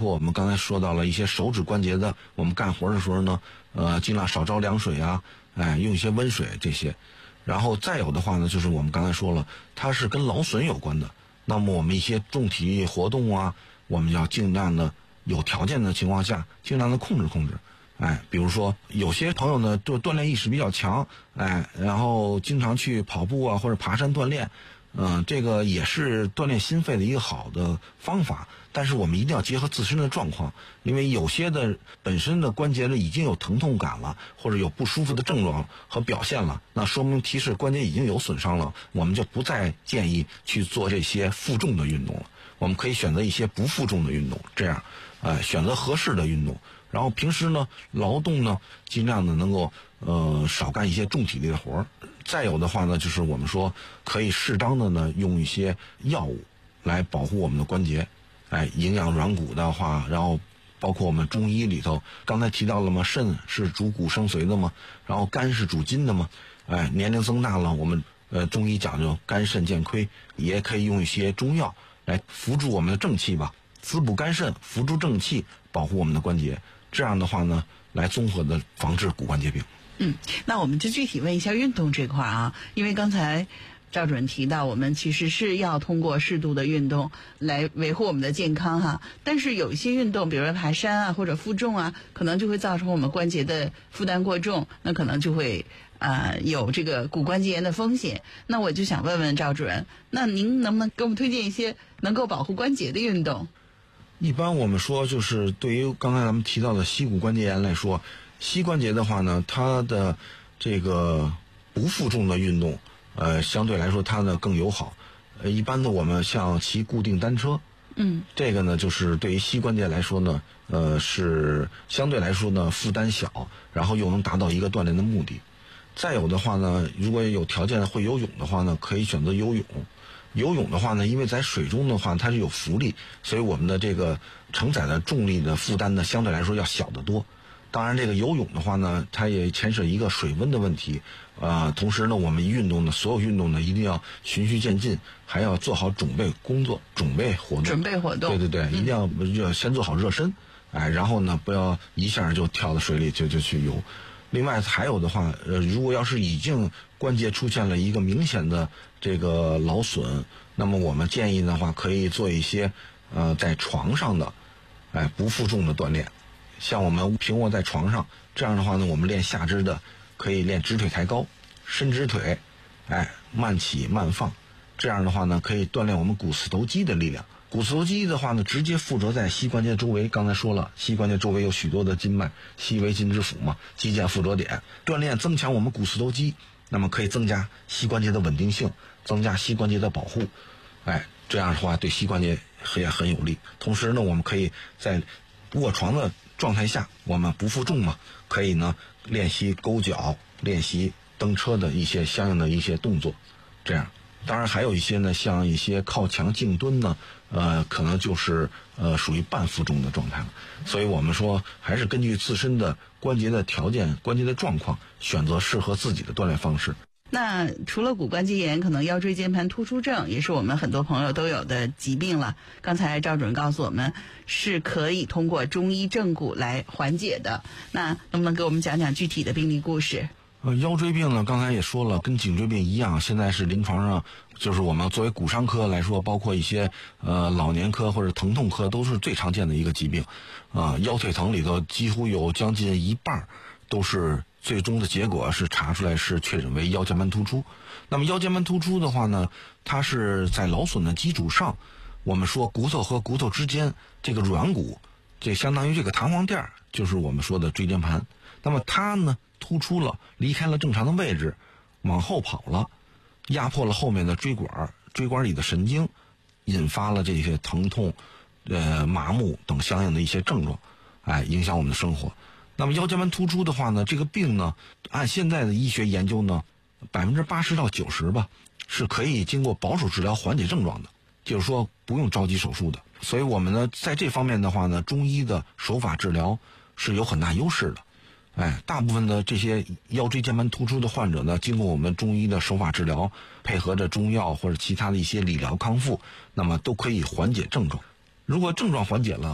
括我们刚才说到了一些手指关节的，我们干活的时候呢，尽量少着凉水啊，用一些温水这些。然后再有的话呢，就是我们刚才说了，它是跟劳损有关的。那么我们一些重体力活动啊，我们要尽量的有条件的情况下，尽量的控制。比如说有些朋友呢，就锻炼意识比较强，然后经常去跑步啊或者爬山锻炼，这个也是锻炼心肺的一个好的方法。但是我们一定要结合自身的状况，因为有些的本身的关节呢已经有疼痛感了，或者有不舒服的症状和表现了，那说明提示关节已经有损伤了，我们就不再建议去做这些负重的运动了。我们可以选择一些不负重的运动，这样选择合适的运动。然后平时呢，劳动呢，尽量的能够少干一些重体力的活儿。再有的话呢，就是我们说可以适当的呢用一些药物来保护我们的关节，营养软骨的话，然后包括我们中医里头刚才提到了嘛，肾是主骨生髓的嘛，然后肝是主筋的嘛，年龄增大了，我们中医讲究肝肾渐亏，也可以用一些中药来扶助我们的正气吧，滋补肝肾，扶助正气，保护我们的关节。这样的话呢，来综合的防治骨关节病。 那我们就具体问一下运动这块啊，因为刚才赵主任提到，我们其实是要通过适度的运动来维护我们的健康哈。但是有一些运动，比如说爬山啊或者负重啊，可能就会造成我们关节的负担过重，那可能就会有这个骨关节炎的风险。那我就想问问赵主任，那您能不能给我们推荐一些能够保护关节的运动？ 一般我们说，就是对于刚才咱们提到的膝骨关节炎来说，膝关节的话呢，它的这个不负重的运动，相对来说它呢更友好。一般的我们像骑固定单车，这个呢就是对于膝关节来说呢，是相对来说呢负担小，然后又能达到一个锻炼的目的。再有的话呢，如果有条件会游泳的话呢，可以选择游泳。游泳的话呢，因为在水中的话它是有浮力，所以我们的这个承载的重力的负担呢相对来说要小得多。当然这个游泳的话呢，它也牵涉一个水温的问题，同时呢我们所有运动呢一定要循序渐进，还要做好准备工作，准备活动。对，一定要先做好热身，然后呢不要一下就跳到水里就去游。另外还有的话，如果要是已经关节出现了一个明显的这个劳损，那么我们建议的话，可以做一些在床上的不负重的锻炼，像我们平卧在床上，这样的话呢，我们练下肢的可以练直腿抬高、伸直腿，慢起慢放，这样的话呢，可以锻炼我们股四头肌的力量。股四头肌的话呢，直接附着在膝关节周围。刚才说了，膝关节周围有许多的筋脉，膝为筋之府嘛，肌腱附着点。锻炼增强我们股四头肌，那么可以增加膝关节的稳定性，增加膝关节的保护。这样的话对膝关节也很有利。同时呢，我们可以在卧床的状态下，我们不负重嘛，可以呢练习勾脚，练习蹬车的一些相应的一些动作。这样，当然还有一些呢，像一些靠墙静蹲呢，可能就是属于半负重的状态了。所以我们说，还是根据自身的关节的条件、关节的状况，选择适合自己的锻炼方式。 那除了骨关节炎，可能腰椎间盘突出症也是我们很多朋友都有的疾病了。刚才赵主任告诉我们，是可以通过中医正骨来缓解的。那能不能给我们讲讲具体的病例故事？ 腰椎病呢，刚才也说了，跟颈椎病一样，现在是临床上，就是我们作为骨伤科来说，包括一些老年科或者疼痛科都是最常见的一个疾病。腰腿疼里头几乎有将近一半都是最终的结果是查出来是确诊为腰间盘突出。那么腰间盘突出的话呢，它是在劳损的基础上，我们说骨头和骨头之间这个软骨，这相当于这个弹簧垫，就是我们说的椎间盘。那么它呢突出了，离开了正常的位置，往后跑了，压迫了后面的椎管，椎管里的神经，引发了这些疼痛、麻木等相应的一些症状，影响我们的生活。那么腰间盘突出的话呢，这个病呢，按现在的医学研究呢，80%到90%吧，是可以经过保守治疗缓解症状的，就是说不用着急手术的。所以我们呢，在这方面的话呢，中医的手法治疗是有很大优势的。大部分的这些腰椎间盘突出的患者呢，经过我们中医的手法治疗，配合着中药或者其他的一些理疗康复，那么都可以缓解症状。如果症状缓解了，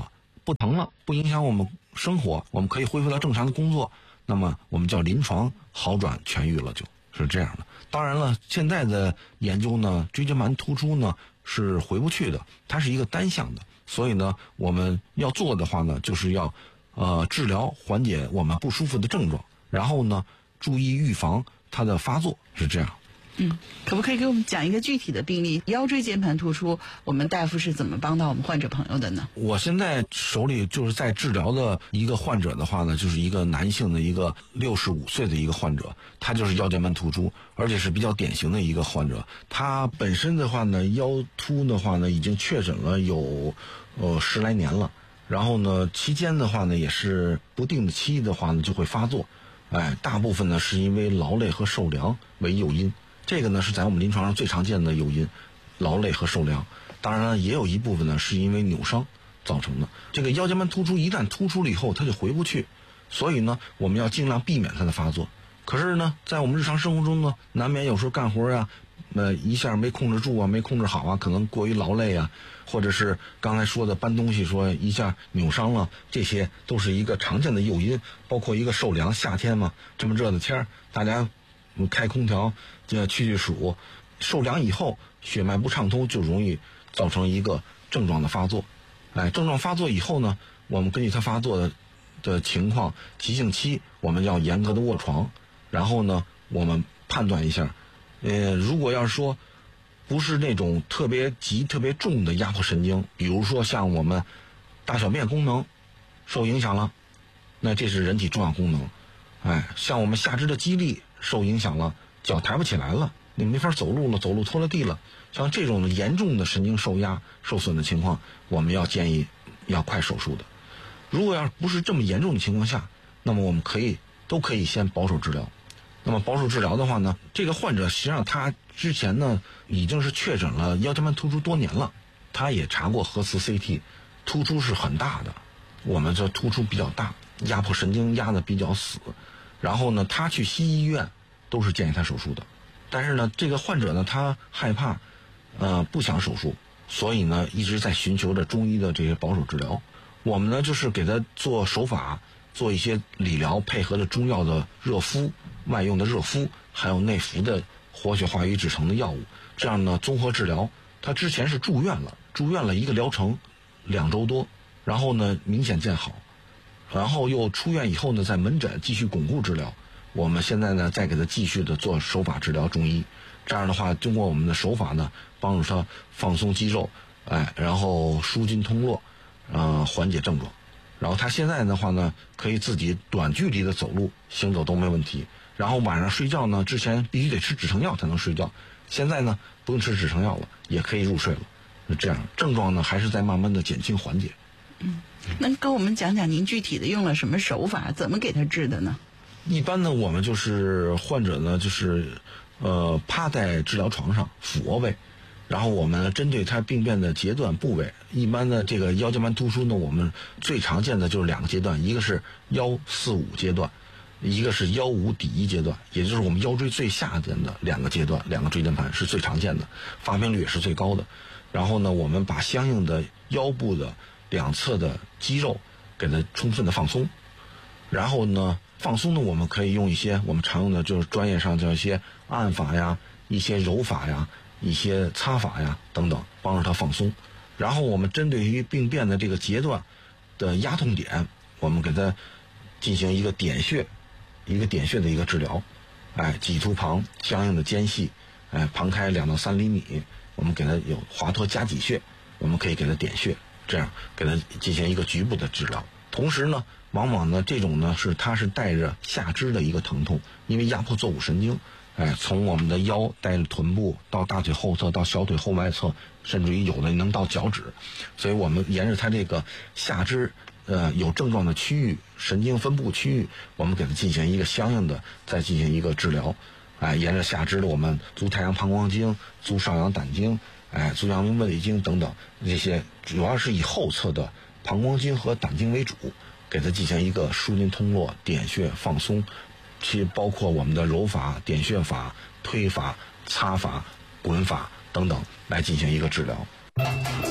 不疼了，不影响我们生活，我们可以恢复到正常的工作，那么我们叫临床好转痊愈了，就是这样的。当然了，现在的研究呢，椎间盘突出呢是回不去的，它是一个单向的，所以呢，我们要做的话呢，就是要治疗缓解我们不舒服的症状，然后呢，注意预防它的发作，是这样。 可不可以给我们讲一个具体的病例？腰椎间盘突出，我们大夫是怎么帮到我们患者朋友的呢？ 我现在手里就是在治疗的一个患者的话呢，就是一个男性的一个65岁的一个患者，他就是腰间盘突出，而且是比较典型的一个患者。他本身的话呢，腰突的话呢，已经确诊了有10来年了。然后呢，期间的话呢，也是不定的期的话呢就会发作，大部分呢是因为劳累和受凉为诱因。这个呢是在我们临床上最常见的诱因，劳累和受凉。当然了，也有一部分呢是因为扭伤造成的。这个腰间盘突出一旦突出了以后，它就回不去，所以呢，我们要尽量避免它的发作。可是呢，在我们日常生活中呢，难免有时候干活啊，一下没控制住啊，没控制好啊，可能过于劳累啊，或者是刚才说的搬东西说一下扭伤了，这些都是一个常见的诱因。包括一个受凉，夏天嘛，这么热的天儿，大家开空调去暑，受凉以后血脉不畅通，就容易造成一个症状的发作。症状发作以后呢，我们根据它发作的情况，急性期我们要严格的卧床，然后呢，我们判断一下，如果要是说不是那种特别急、特别重的压迫神经，比如说像我们大小便功能受影响了，那这是人体重要功能。像我们下肢的肌力受影响了，脚抬不起来了，你没法走路了，走路拖了地了，像这种严重的神经受压受损的情况，我们要建议要快手术的。如果要不是这么严重的情况下，那么我们都可以先保守治疗。那么保守治疗的话呢，这个患者实际上他之前呢已经是确诊了腰间盘突出多年了，他也查过核磁 CT， 突出是很大的，我们这突出比较大，压迫神经压得比较死。然后呢，他去西医院都是建议他手术的，但是呢，这个患者呢，他害怕，不想手术，所以呢，一直在寻求着中医的这些保守治疗。我们呢，就是给他做手法，做一些理疗，配合着中药的热敷、外用的热敷，还有内服的活血化瘀制成的药物，这样呢，综合治疗。他之前是住院了一个疗程，2周多，然后呢，明显见好。然后又出院以后呢，在门诊继续巩固治疗。我们现在呢，再给他继续的做手法治疗中医，这样的话，经过我们的手法呢，帮助他放松肌肉，然后舒筋通络，缓解症状。然后他现在的话呢，可以自己短距离的走路、行走都没问题。然后晚上睡觉呢，之前必须得吃止疼药才能睡觉，现在呢不用吃止疼药了，也可以入睡了。这样症状呢还是在慢慢的减轻缓解。 能跟我们讲讲您具体的用了什么手法，怎么给他治的呢？ 一般呢，我们就是患者呢，就是趴在治疗床上，俯卧位，然后我们针对他病变的阶段部位，一般的这个腰间盘突出呢，我们最常见的就是2个阶段，一个是腰4、5阶段，一个是腰5底1阶段，也就是我们腰椎最下边的2个阶段，2个椎间盘是最常见的，发病率也是最高的。然后呢，我们把相应的腰部的2侧的肌肉给它充分的放松，然后呢，放松呢，我们可以用一些我们常用的，就是专业上叫一些按法呀、一些揉法呀、一些擦法呀等等，帮助它放松。然后我们针对于病变的这个阶段的压痛点，我们给它进行一个点穴的一个治疗，脊突旁相应的间隙，旁开2到3厘米，我们给它有华佗夹脊穴，我们可以给它点穴，这样给它进行一个局部的治疗。同时呢，往往呢这种呢它是带着下肢的一个疼痛，因为压迫坐骨神经，从我们的腰带着臀部到大腿后侧到小腿后外侧，甚至于有的能到脚趾，所以我们沿着它这个下肢有症状的区域神经分布区域，我们给它进行一个相应的再进行一个治疗，沿着下肢的我们足太阳膀胱经、足少阳胆经、足阳明胃经等等，这些主要是以后侧的膀胱经和胆经为主，给它进行一个舒筋通络、点穴放松，其包括我们的揉法、点穴法、推法、擦法、滚法等等来进行一个治疗。